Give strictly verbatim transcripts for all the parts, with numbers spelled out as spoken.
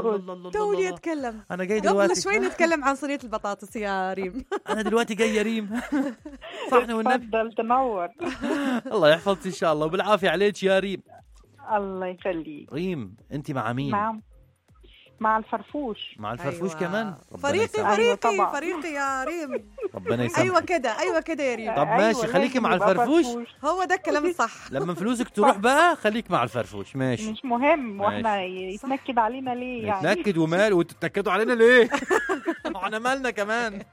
برد. توني اتكلم. انا جاي دلوقتي قبل شوي نتكلم عن صينيه البطاطس يا ريم. انا دلوقتي جاي يا ريم. صحن والنبي. تفضل تنور. الله يحفظك ان شاء الله وبالعافيه عليك يا ريم. الله يخليك. ريم انت مع مين؟ مع مع الفرفوش. مع الفرفوش أيوة. كمان. فريقي يسامحك. فريقي أيوة فريقي يا ريم. ربنا يسامحك. ايوه كده ايوه كده يا ريم. طب ماشي، أيوة، خليكي لازم مع يبقى الفرفوش. هو ده الكلام الصح. لما فلوسك تروح بقى خليك مع الفرفوش. ماشي مش مهم، واحنا ماشي. يتنكد علينا ليه يعني؟ نتنكد ومال وتتنكدوا علينا ليه؟ احنا مالنا كمان.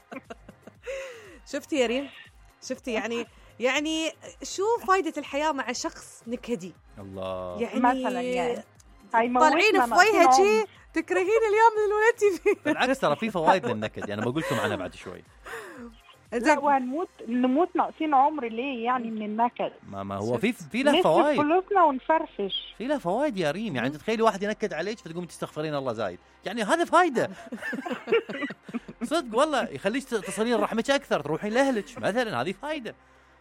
شفتي يا ريم؟ شفتي يعني يعني شو فايدة الحياة مع شخص نكدي؟ الله. يعني مثلا يعني طالعين في وجهها شيء تكرهين اليوم اللي ولدتي فيه. بالعكس ترى في فوائد للنكد، يعني بقول لكم عنها بعد شوي. لا وهنموت نموت ناقصين عمر ليه يعني من النكد؟ ما ما هو في في له نصرف فوائد. فلوسنا ونفرفش. في له فوائد يا ريم، يعني تتخيلي واحد ينكد عليك فتقوم تستغفرين الله زايد، يعني هذا فايده. صدق والله يخليك تصلين رحمك اكثر، تروحين لاهلك مثلا، هذه فايده.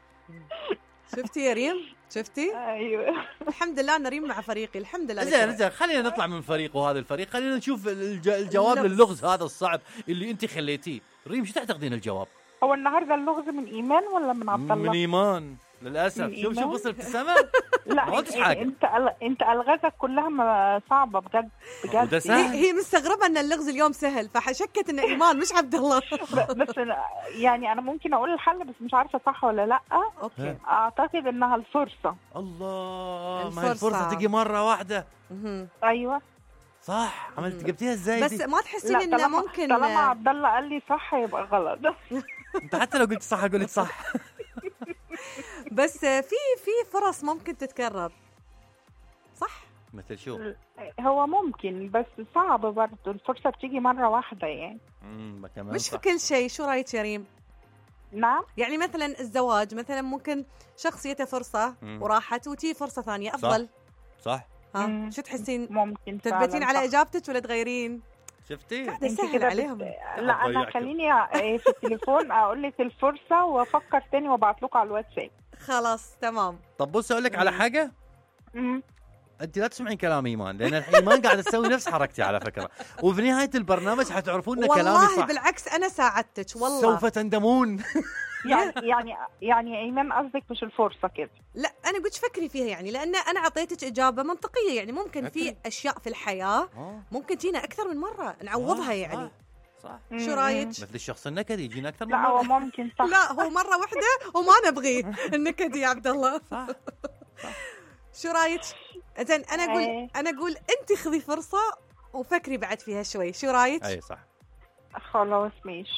شفتي يا ريم؟ شفتي؟ ايوه الحمد لله انا ريم مع فريقي، الحمد لله. زين زين خلينا نطلع من فريق وهذا الفريق، خلينا نشوف الج... الجواب اللغز. للغز هذا الصعب اللي انت خليتيه. ريم شو تعتقدين الجواب؟ هو النهارده اللغز من ايمان ولا من عبد من الله؟ ايمان للاسف. من شوف شوف إيمان؟ بص ابتسامه. لا ما قلتش حاجة. انت انت الغازك كلها ما صعبه بجد وده بجد. سهل. هي, هي مستغربة ان اللغز اليوم سهل، فحشكت ان ايمان مش عبد الله. بس يعني انا ممكن اقول الحل بس مش عارفه صح ولا لا. اوكي. اعتقد انها الفرصه. الله، ما هي الفرصة. الفرصه تجي مره واحده. مهم. ايوه صح، عملت جبتيها ازاي بس دي؟ ما تحسين لا انه طالما ممكن طالما عبد الله قال لي صح يبقى غلط. انت حتى لو قلت صح اقول لك صح. بس في في فرص ممكن تتكرر، صح؟ مثل شو؟ هو ممكن بس صعب برضه، الفرصه بتيجي مره واحده يعني. امم كمان مش في صح. كل شيء. شو رايك يا ريم؟ نعم. يعني مثلا الزواج مثلا ممكن شخصيته فرصة مم. وراحت وتي فرصة ثانية أفضل. صح ها مم. شو تحسين؟ ممكن تثبتين فعلاً على صح. إجابتك ولا تغيرين؟ شفتي؟ قاعدة انت سهل كده عليهم. بت... لا انا ضيعتوا. خليني ع- في التليفون اقول لك الفرصه وافكر تاني وابعت لكم على الواتساب. خلاص تمام. طب بص اقول لك على حاجه، مم. انت لا تسمعين كلام ايمان، لان ايمان قاعده تسوي نفس حركتي على فكره، وفي نهايه البرنامج حتعرفون ان كلامي والله صح. بالعكس أنا ساعدتك والله. سوف تندمون. يعني يعني يعني ايمان قصدك مش الفرصه كده؟ لا أنا قلت فكري فيها يعني، لأن أنا أعطيتك إجابة منطقية، يعني ممكن في أكيد. أشياء في الحياة آه. ممكن تينا أكثر من مرة نعوضها آه، يعني. صح. شو رايك؟ مثل الشخص النكدي يجينا اكثر من لا هو مره. ممكن صح. لا هو مرة واحدة وما نبغيه النكد يا عبد الله. صح. شو رايك؟ إذن أنا أقول إيه. أنا أقول أنت خذي فرصة وفكري بعد فيها شوي. شو رايك؟ اي صح. خلاص ماشي.